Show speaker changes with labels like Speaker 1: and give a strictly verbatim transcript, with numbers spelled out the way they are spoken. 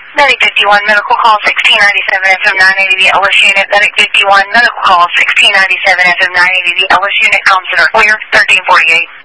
Speaker 1: Medic fifty-one, medical call sixteen ninety-seven, F M nine eighty, the Ellis unit. Medic fifty-one, medical call sixteen ninety-seven, F M nine eighty, the Ellis unit. Comms center clear, thirteen forty-eight.